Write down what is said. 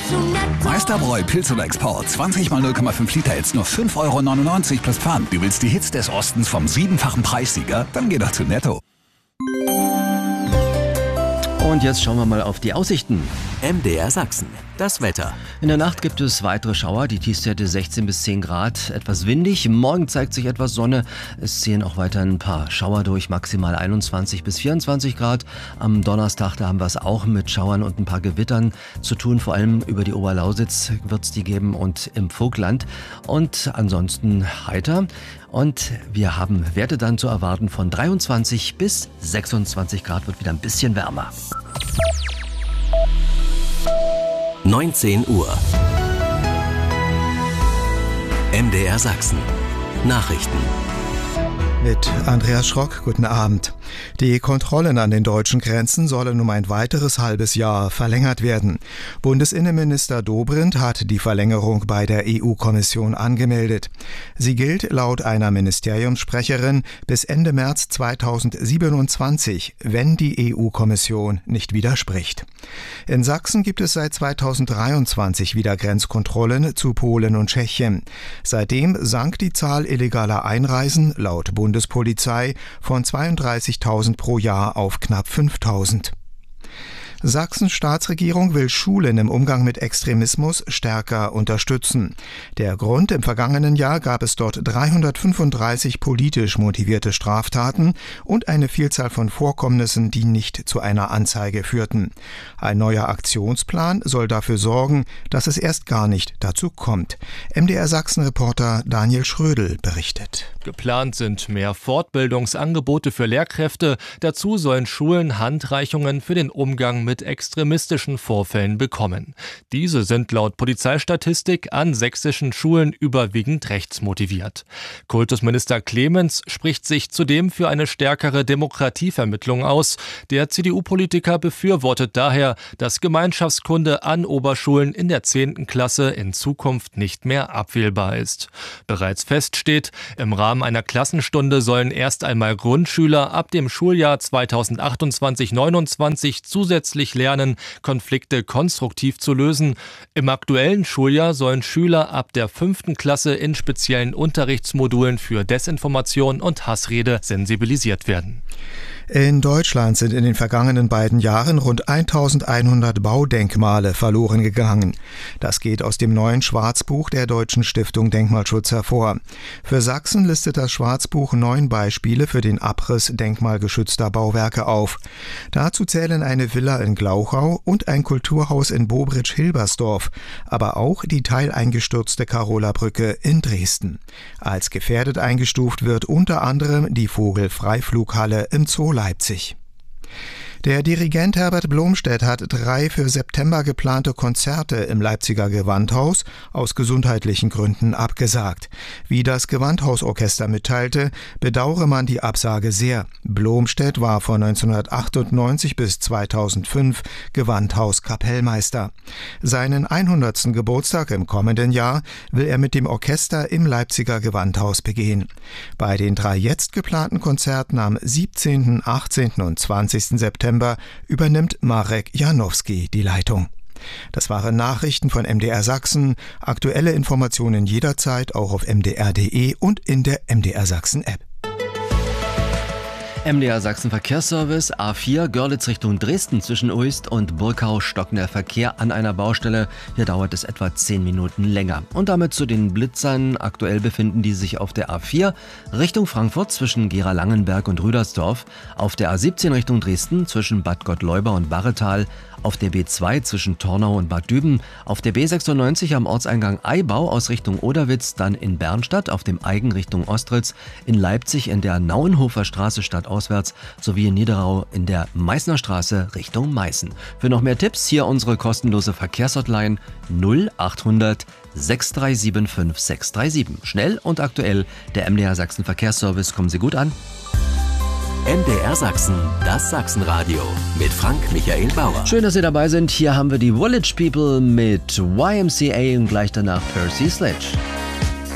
Meisterbräu Pilz oder Export. 20 mal 0,5 Liter, jetzt nur 5,99 € plus Pfand. Du willst die Hits des Ostens vom 7-fachen Preissieger? Dann geh doch zu Netto. Und jetzt schauen wir mal auf die Aussichten. MDR Sachsen, das Wetter. In der Nacht gibt es weitere Schauer, die Tiefstwerte 16 bis 10 Grad, etwas windig. Morgen zeigt sich etwas Sonne, es ziehen auch weiter ein paar Schauer durch, maximal 21 bis 24 Grad. Am Donnerstag, da haben wir es auch mit Schauern und ein paar Gewittern zu tun, vor allem über die Oberlausitz wird es die geben und im Vogtland. Und ansonsten heiter. Und wir haben Werte dann zu erwarten von 23 bis 26 Grad, wird wieder ein bisschen wärmer. 19 Uhr. MDR Sachsen. Nachrichten. Mit Andreas Schrock, guten Abend. Die Kontrollen an den deutschen Grenzen sollen um ein weiteres halbes Jahr verlängert werden. Bundesinnenminister Dobrindt hat die Verlängerung bei der EU-Kommission angemeldet. Sie gilt laut einer Ministeriumssprecherin bis Ende März 2027, wenn die EU-Kommission nicht widerspricht. In Sachsen gibt es seit 2023 wieder Grenzkontrollen zu Polen und Tschechien. Seitdem sank die Zahl illegaler Einreisen laut Bundespolizei von 32.000 pro Jahr auf knapp 5.000. Sachsens Staatsregierung will Schulen im Umgang mit Extremismus stärker unterstützen. Der Grund: im vergangenen Jahr gab es dort 335 politisch motivierte Straftaten und eine Vielzahl von Vorkommnissen, die nicht zu einer Anzeige führten. Ein neuer Aktionsplan soll dafür sorgen, dass es erst gar nicht dazu kommt. MDR Sachsen-Reporter Daniel Schrödel berichtet. Geplant sind mehr Fortbildungsangebote für Lehrkräfte. Dazu sollen Schulen Handreichungen für den Umgang mit extremistischen Vorfällen bekommen. Diese sind laut Polizeistatistik an sächsischen Schulen überwiegend rechtsmotiviert. Kultusminister Clemens spricht sich zudem für eine stärkere Demokratievermittlung aus. Der CDU-Politiker befürwortet daher, dass Gemeinschaftskunde an Oberschulen in der 10. Klasse in Zukunft nicht mehr abwählbar ist. Bereits feststeht, im Rahmen einer Klassenstunde sollen erst einmal Grundschüler ab dem Schuljahr 2028/29 zusätzlich lernen, Konflikte konstruktiv zu lösen. Im aktuellen Schuljahr sollen Schüler ab der 5. Klasse in speziellen Unterrichtsmodulen für Desinformation und Hassrede sensibilisiert werden. In Deutschland sind in den vergangenen beiden Jahren rund 1100 Baudenkmale verloren gegangen. Das geht aus dem neuen Schwarzbuch der Deutschen Stiftung Denkmalschutz hervor. Für Sachsen listet das Schwarzbuch 9 Beispiele für den Abriss denkmalgeschützter Bauwerke auf. Dazu zählen eine Villa in Glauchau und ein Kulturhaus in Bobritsch-Hilbersdorf, aber auch die teileingestürzte Karola-Brücke in Dresden. Als gefährdet eingestuft wird unter anderem die Vogelfreiflughalle im Zoo Leipzig. Der Dirigent Herbert Blomstedt hat 3 für September geplante Konzerte im Leipziger Gewandhaus aus gesundheitlichen Gründen abgesagt. Wie das Gewandhausorchester mitteilte, bedauere man die Absage sehr. Blomstedt war von 1998 bis 2005 Gewandhauskapellmeister. Seinen 100. Geburtstag im kommenden Jahr will er mit dem Orchester im Leipziger Gewandhaus begehen. Bei den 3 jetzt geplanten Konzerten am 17., 18. und 20. September übernimmt Marek Janowski die Leitung. Das waren Nachrichten von MDR Sachsen. Aktuelle Informationen jederzeit auch auf mdr.de und in der MDR Sachsen App. MDR Sachsen Verkehrsservice, A4 Görlitz Richtung Dresden zwischen Uist und Burkau stockender Verkehr an einer Baustelle. Hier dauert es etwa 10 Minuten länger. Und damit zu den Blitzern. Aktuell befinden die sich auf der A4 Richtung Frankfurt zwischen Gera-Langenberg und Rüdersdorf, auf der A17 Richtung Dresden zwischen Bad Gottleuba und Barretal, auf der B2 zwischen Tornau und Bad Düben, auf der B96 am Ortseingang Eibau aus Richtung Oderwitz, dann in Bernstadt, auf dem Eigen Richtung Ostritz, in Leipzig in der Nauenhofer Straße stadtauswärts sowie in Niederau in der Meißner Straße Richtung Meißen. Für noch mehr Tipps hier unsere kostenlose Verkehrshotline 0800 637 5637. Schnell und aktuell der MDR Sachsen Verkehrsservice. Kommen Sie gut an. MDR Sachsen, das Sachsenradio mit Frank Michael Bauer. Schön, dass Sie dabei sind. Hier haben wir die Village People mit YMCA und gleich danach Percy Sledge.